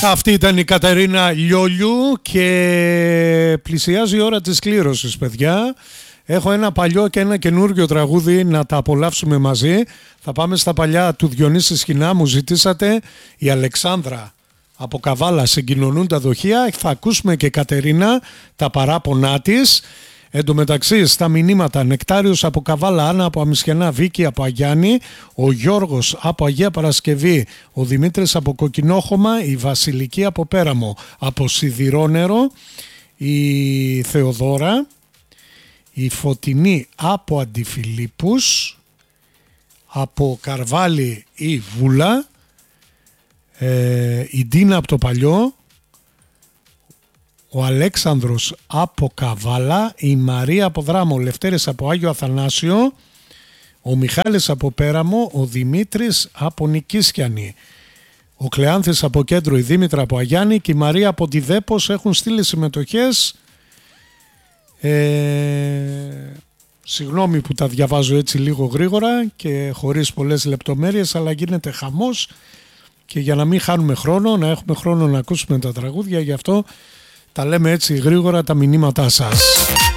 Αυτή ήταν η Κατερίνα Λιόλιου και πλησιάζει η ώρα της κλήρωσης, παιδιά. Έχω ένα παλιό και ένα καινούργιο τραγούδι να τα απολαύσουμε μαζί. Θα πάμε στα παλιά του Διονύση Σχοινά. Μου ζητήσατε η Αλεξάνδρα από Καβάλα, συγκοινωνούν τα δοχεία. Θα ακούσουμε και Κατερίνα τα παράπονά της. Εν τω μεταξύ στα μηνύματα Νεκτάριος από Καβάλα, Άννα από Αμισιανά, Βίκη από Αγιάννη, ο Γιώργος από Αγία Παρασκευή, ο Δημήτρης από Κοκκινόχωμα, η Βασιλική από Πέραμο, από Σιδηρόνερο, η Θεοδόρα, η Φωτεινή από Αντιφιλίππους, από Καρβάλι η Βούλα, η Ντίνα από το Παλιό, ο Αλέξανδρος από Καβάλα, η Μαρία από Δράμο, ο Λευτέρης από Άγιο Αθανάσιο, ο Μιχάλης από Πέραμο, ο Δημήτρης από Νικήσκιανη, ο Κλεάνθης από Κέντρο, η Δήμητρα από Αγιάννη και η Μαρία από τη Δέπος έχουν στείλει συμμετοχές. Συγγνώμη που τα διαβάζω έτσι λίγο γρήγορα και χωρίς πολλές λεπτομέρειες, αλλά γίνεται χαμός και για να μην χάνουμε χρόνο, να έχουμε χρόνο να ακούσουμε τα τραγούδια, γι' αυτό τα λέμε έτσι γρήγορα τα μηνύματά σας.